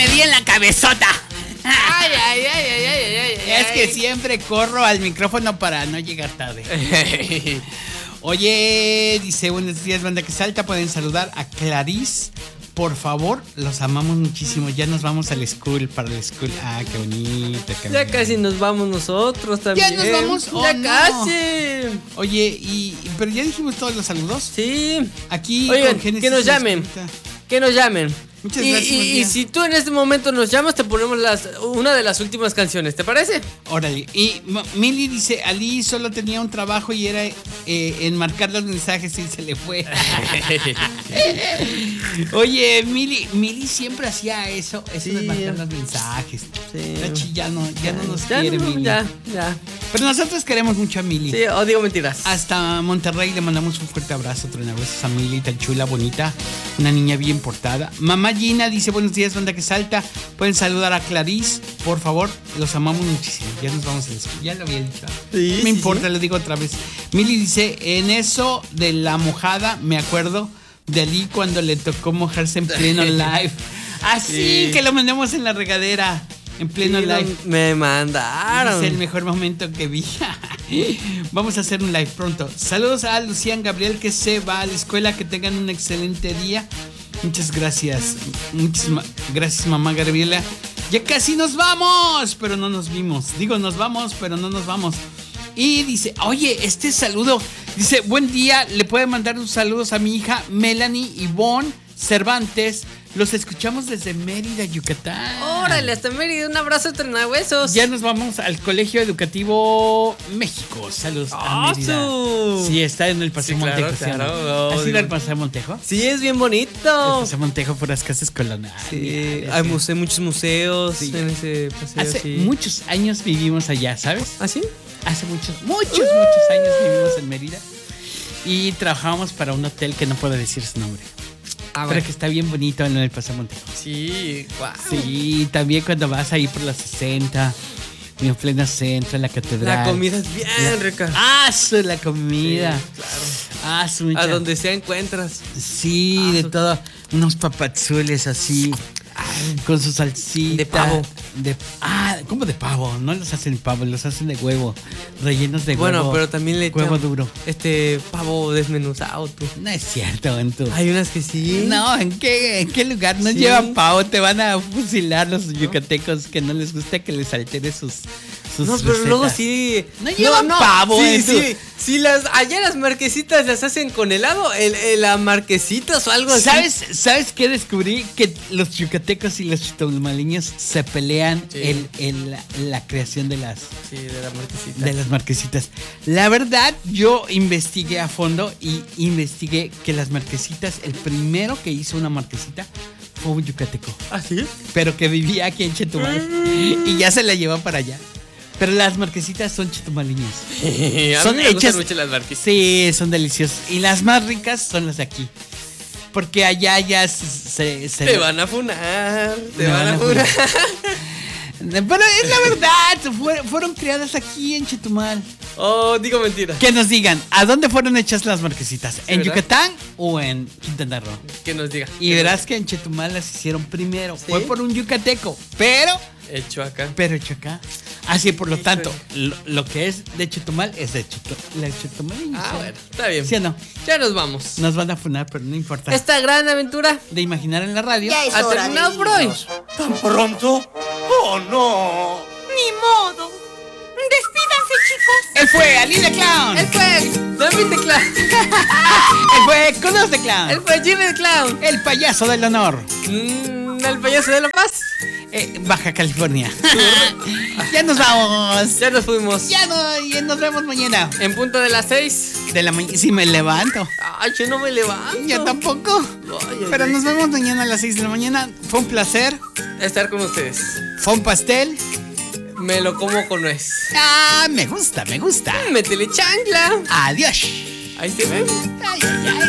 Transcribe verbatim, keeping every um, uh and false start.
Me di en la cabezota. Ay, ay, ay, ay, ay, ay, ay. Es que siempre corro al micrófono para no llegar tarde. Oye, dice, buenos días, banda que salta. Pueden saludar a Clarice. Por favor, los amamos muchísimo. Ya nos vamos al school, para el school. Ah, qué bonito. Qué Ya bonito. casi nos vamos nosotros también. ¿Ya nos vamos? Oh, ya no. casi. Oye, y pero ya dijimos todos los saludos. Sí. Aquí Oigan, con Génesis que nos llamen. Escuta. Que nos llamen. Muchas y, gracias, y, María. y si tú en este momento nos llamas, te ponemos las, una de las últimas canciones, ¿te parece? Órale. Y M- Mili dice, Ali solo tenía un trabajo y era eh, enmarcar los mensajes y se le fue. Oye, Mili, Mili siempre hacía eso, eso Sí. de marcar los mensajes. Sí. Nachi ya no, ya no nos Ya quiere, no, Mili. ya, ya. Pero nosotros queremos mucho a Mili. Sí, o digo mentiras. Hasta Monterrey le mandamos un fuerte abrazo, truenabesos a Mili, tan chula, bonita, una niña bien portada. Mamá Gina dice, buenos días, banda que salta. Pueden saludar a Clarice, por favor, los amamos muchísimo. Ya nos vamos a despedir, ya lo había dicho. Sí, No me sí, importa, sí. lo digo otra vez. Mili dice, en eso de la mojada, me acuerdo de Ali cuando le tocó mojarse en pleno live. Así Sí. que lo mandamos en la regadera, en pleno Sí, no, live. me mandaron. Es el mejor momento que vi. Vamos a hacer un live pronto. Saludos a Lucian Gabriel que se va a la escuela. Que tengan un excelente día. Muchas gracias. Muchas ma- gracias, mamá Gabriela. Ya casi nos vamos, pero no nos vimos. Digo, nos vamos, pero no nos vamos. Y dice, oye, este saludo. Dice, buen día. Le puede mandar un saludos a mi hija Melanie Ivonne Cervantes. Los escuchamos desde Mérida, Yucatán. Órale, hasta Mérida, un abrazo trenahuesos. Ya nos vamos al Colegio Educativo México. Saludos a Mérida. ¡Asu! Sí, está en el Paseo Sí, claro, Montejo. se llama. claro. ¿Has ido Digo- al Paseo Montejo? Sí, es bien El bonito. Paseo Montejo por las casas coloniales. Sí, hay muse- muchos museos Sí. en ese paseo. Hace sí. muchos años vivimos allá, ¿sabes? ¿Ah, sí? Hace muchos, muchos, muchos años vivimos en Mérida. Y trabajábamos para un hotel que no puedo decir su nombre. Ah, Pero bueno. que está bien bonito en el Paseo Montejo. Sí, guau. Sí, también cuando vas ahí por la sesenta, en pleno centro, en la catedral. La comida es bien rica. Ah, su, la comida. Sí, claro. Ah, su, A mucha- donde sea encuentras. Sí, Ah, de su- todo. Unos papazules así. Con su salsita. De pavo. De, ah, ¿cómo de pavo? No los hacen pavo, los hacen de huevo. Rellenos de Bueno, huevo. pero también le Huevo echan duro. Este pavo desmenuzado, tú. No es cierto, en tu. Hay unas que sí. No, ¿en qué, ¿en qué lugar no Sí. llevan pavo? Te van a fusilar los yucatecos que no les gusta que les altere sus, sus No, pero recetas. luego sí. No llevan pavo Sí, en su- sí. Si las, allá las marquesitas las hacen con helado, el, el- la marquesitas o algo así. ¿Sabes, ¿Sabes qué descubrí? Que los yucatecos y los chitomaleños se pelean Sí. en, en la, la creación de las, Sí, de la marquesita. de las marquesitas. La verdad, yo investigué a fondo y investigué que las marquesitas, el primero que hizo una marquesita fue un yucateco, ¿Ah, sí? pero que vivía aquí en Chetumal y ya se la llevó para allá. Pero las marquesitas son chetumaleñas. A Son mí me gustan hechas- mucho las marquesitas. Sí, son deliciosas. Y las más ricas son las de aquí. Porque allá ya se... se- se- Te van a funar. Te Me van, a funar. Pero es la verdad, fue- fueron creadas aquí en Chetumal. Oh, digo mentira. Que nos digan, ¿a dónde fueron hechas las marquesitas? ¿En ¿verdad? Yucatán o en Quintana Roo? Que nos diga. Y verás que en Chetumal las hicieron primero. ¿Sí? Fue por un yucateco, pero... Hecho acá. Pero hecho acá. Así, por lo Híjole. tanto, lo, lo que es de Chetumal es de Chetumal. La chetumaleña. Ah, ¿sí? bueno, está bien. ¿Sí o no? Ya nos vamos. Nos van a funar, pero no importa. Esta gran aventura De imaginar en la radio. Ya es ha hora de terminado por hoy. irnos. ¿Tan pronto? ¡Oh, no! Ni modo. Despídanse, chicos. Él fue Ali the Clown. Él fue David the Clown. Él fue Kudos the Clown. Él fue Jimmy the Clown. El payaso del honor. Mm, el payaso de La Paz. Eh, Baja California. Ya nos vamos. Ya nos fuimos. Ya no, y nos vemos mañana. En punto de las seis. De la mañana. Si me levanto. Ay, yo no me levanto. Yo tampoco. Ay, ay, Pero ay. nos vemos mañana a las seis de la mañana. Fue un placer. Estar con ustedes. Fue un pastel. Me lo como con nuez. Ah, me gusta, me gusta. Métele chancla. Adiós. Ahí se ven. Ay, ay, ay.